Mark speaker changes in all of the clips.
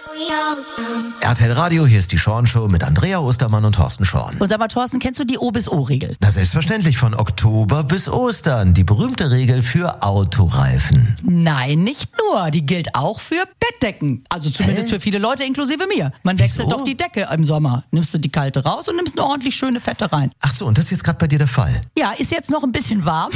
Speaker 1: RTL Radio, hier ist die Schorn-Show mit Andrea Ostermann und Thorsten Schorn.
Speaker 2: Und sag mal, Thorsten, kennst du die O bis O-Regel?
Speaker 1: Na, selbstverständlich, von Oktober bis Ostern. Die berühmte Regel für Autoreifen.
Speaker 2: Nein, nicht nur. Die gilt auch für Bettdecken. Also zumindest für viele Leute, inklusive mir. Man wechselt doch die Decke im Sommer. Nimmst du die kalte raus und nimmst eine ordentlich schöne fette rein.
Speaker 1: Ach so, und das ist jetzt gerade bei dir der Fall?
Speaker 2: Ja, ist jetzt noch ein bisschen warm.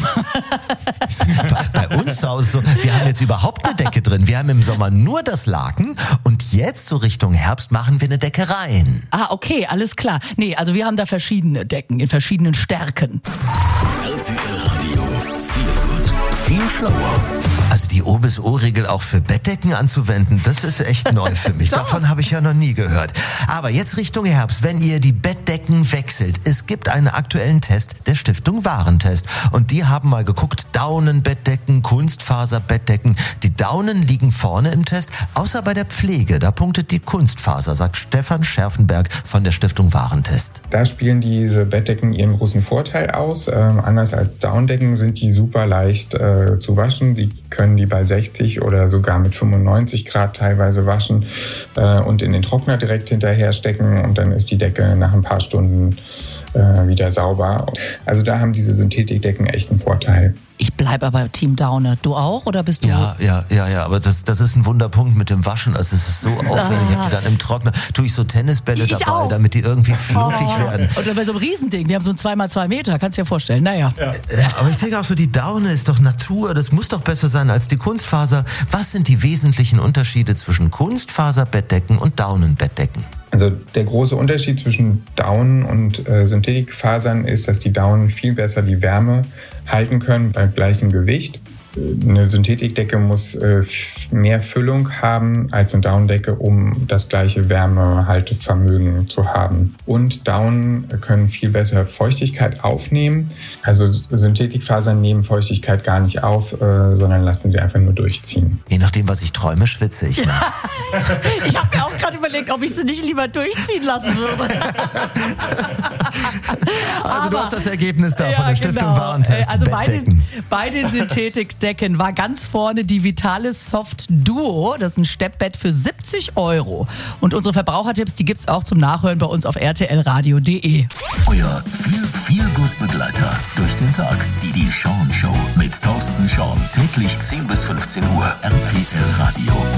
Speaker 1: Bei uns zu Hause so, wir haben jetzt überhaupt eine Decke drin. Wir haben im Sommer nur das Laken und jetzt so Richtung Herbst machen wir eine Decke rein.
Speaker 2: Ah, okay, alles klar. Nee, also wir haben da verschiedene Decken in verschiedenen Stärken.
Speaker 3: RTL Radio, viel gut, viel schlauer.
Speaker 1: Also die O bis O-Regel auch für Bettdecken anzuwenden, das ist echt neu für mich. Davon habe ich ja noch nie gehört. Aber jetzt Richtung Herbst, wenn ihr die Bettdecken wechselt. Es gibt einen aktuellen Test der Stiftung Warentest. Und die haben mal geguckt, Daunenbettdecken, Kunstfaserbettdecken. Die Daunen liegen vorne im Test, außer bei der Pflege. Da punktet die Kunstfaser, sagt Stefan Scherfenberg von der Stiftung Warentest.
Speaker 4: Da spielen diese Bettdecken ihren großen Vorteil aus. Anders als Daunendecken sind die super leicht zu waschen. Die können die bei 60 oder sogar mit 95 Grad teilweise waschen und in den Trockner direkt hinterher stecken und dann ist die Decke nach ein paar Stunden wieder sauber. Also da haben diese Synthetikdecken echt einen Vorteil.
Speaker 2: Ich bleibe aber Team Daune. Du auch oder bist du?
Speaker 1: Ja, aber das ist ein Wunderpunkt mit dem Waschen. Also es ist so aufwendig. Ich habe die dann im Trockner, tue ich so Tennisbälle dabei,
Speaker 2: auch.
Speaker 1: damit die irgendwie fluffig werden.
Speaker 2: Oder bei so einem Riesending. Wir haben so ein 2x2 Meter, kannst du dir vorstellen. Naja.
Speaker 1: Ja, aber ich denke auch so, die Daune ist doch Natur. Das muss doch besser sein als die Kunstfaser. Was sind die wesentlichen Unterschiede zwischen Kunstfaserbettdecken und Daunenbettdecken?
Speaker 4: Also der große Unterschied zwischen Daunen und Synthetikfasern ist, dass die Daunen viel besser die Wärme halten können bei gleichem Gewicht. Eine Synthetikdecke muss mehr Füllung haben als eine Daunendecke, um das gleiche Wärmehaltevermögen zu haben. Und Daunen können viel besser Feuchtigkeit aufnehmen. Also Synthetikfasern nehmen Feuchtigkeit gar nicht auf, sondern lassen sie einfach nur durchziehen.
Speaker 1: Je nachdem, was ich träume, schwitze ich nachts.
Speaker 2: Ich habe mir auch gerade überlegt, ob ich sie nicht lieber durchziehen lassen würde.
Speaker 1: Also du hast das Ergebnis da von der Stiftung
Speaker 2: genau.
Speaker 1: Warentest.
Speaker 2: Also
Speaker 1: Bettdecken.
Speaker 2: bei den Synthetikdecken war ganz vorne die Vitalis Soft Duo. Das ist ein Steppbett für 70 €. Und unsere Verbrauchertipps, die gibt's auch zum Nachhören bei uns auf rtlradio.de.
Speaker 3: Euer viel gut Begleiter durch den Tag. Die Schorn Show mit Thorsten Schorn. Täglich 10 bis 15 Uhr. RTL Radio.